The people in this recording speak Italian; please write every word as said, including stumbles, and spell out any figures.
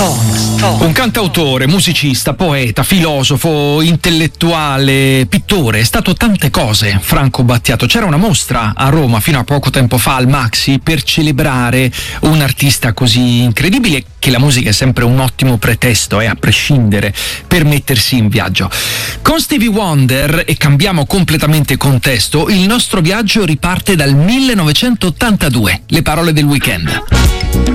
Stone. Un cantautore, musicista, poeta, filosofo, intellettuale, pittore, è stato tante cose Franco Battiato. C'era una mostra a Roma fino a poco tempo fa al Maxi per celebrare un artista così incredibile, che la musica è sempre un ottimo pretesto, e eh, a prescindere, per mettersi in viaggio. Con Stevie Wonder, e cambiamo completamente contesto, il nostro viaggio riparte dal millenovecentottantadue. Le parole del Weeknd.